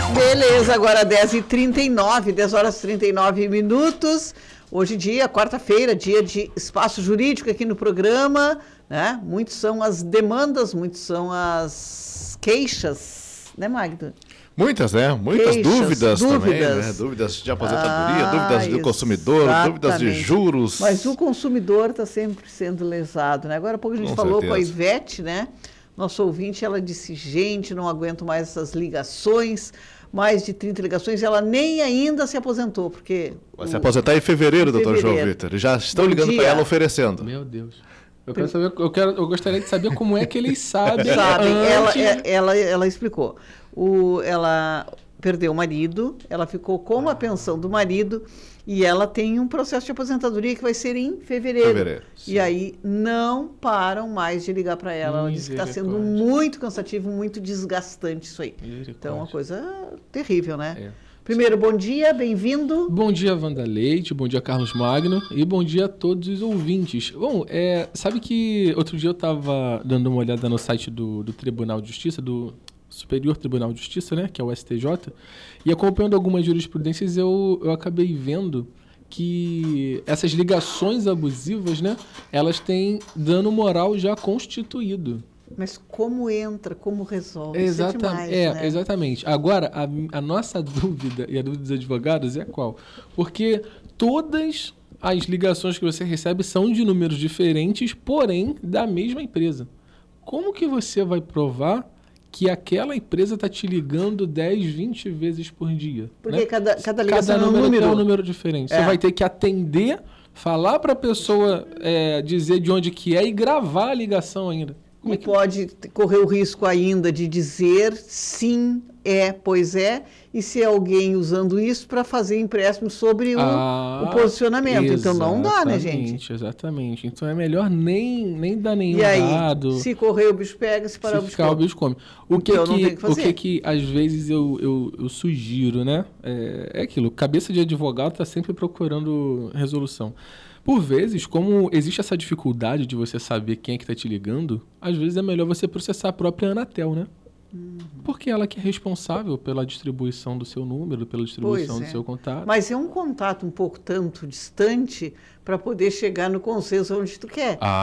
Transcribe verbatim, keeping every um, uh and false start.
Beleza, agora dez e trinta e nove, dez horas e trinta e nove minutos. Hoje dia, quarta-feira, dia de espaço jurídico aqui no programa, né? Muitos são as demandas, muitos são as queixas, né, Magda? Muitas, né? Muitas Queixas, dúvidas, dúvidas também, né? Dúvidas de aposentadoria, Ah, dúvidas do consumidor, exatamente. dúvidas de juros. Mas o consumidor está sempre sendo lesado, né? Agora há pouco a gente Com falou certeza. com a Ivete, né? Nosso ouvinte, ela disse, gente, não aguento mais essas ligações, mais de trinta ligações, ela nem ainda se aposentou, porque... Vai o- se aposentar em fevereiro, Em doutor João fevereiro. Vitor. Já estão Bom ligando dia. para ela oferecendo. Meu Deus. Eu quero saber, eu quero, eu gostaria de saber como é que eles sabem. Sabem, ela, antes. é- ela, ela explicou. O, ela perdeu o marido, ela ficou com a pensão do marido e ela tem um processo de aposentadoria que vai ser em fevereiro. Fevereiro, E aí não param mais de ligar para ela. Ela disse que está sendo Misericórdia. muito cansativo, muito desgastante isso aí. Misericórdia. Então, uma coisa terrível, né? É. Primeiro, bom dia, bem-vindo. Bom dia, Wanda Leite, bom dia, Carlos Magno, e bom dia a todos os ouvintes. Bom, é, sabe que outro dia eu estava dando uma olhada no site do, do Tribunal de Justiça, do Superior Tribunal de Justiça, né, que é o S T J, e acompanhando algumas jurisprudências, eu, eu acabei vendo que essas ligações abusivas, né, elas têm dano moral já constituído. Mas como entra, como resolve? Isso é Exata- demais, é, né? exatamente. Agora, a, a nossa dúvida e a dúvida dos advogados é qual? Porque todas as ligações que você recebe são de números diferentes, porém da mesma empresa. Como que você vai provar que aquela empresa está te ligando dez, vinte vezes por dia? Porque né? cada, cada ligação Cada é um número, número. é um número diferente. É. Você vai ter que atender, falar para a pessoa é, dizer de onde que é e gravar a ligação ainda. Como E é que pode t- correr o risco ainda de dizer sim, é, pois é, e ser alguém usando isso para fazer empréstimo sobre o, Ah, o posicionamento. Então não dá, né, gente? Exatamente, exatamente. Então é melhor nem, nem dar nenhum E aí, dado. se correr o bicho pega, se parar Se o bicho ficar, o come. bicho come. O que Então, não tem que, que o fazer. que que às vezes eu, eu, eu sugiro, né? É, é aquilo, cabeça de advogado está sempre procurando resolução. Por vezes, como existe essa dificuldade de você saber quem é que está te ligando, às vezes é melhor você processar a própria Anatel, né? Uhum. Porque ela que é responsável pela distribuição do seu número, pela distribuição Pois do é. seu contato. Mas é um contato um pouco tanto distante para poder chegar no consenso onde tu quer. Ah,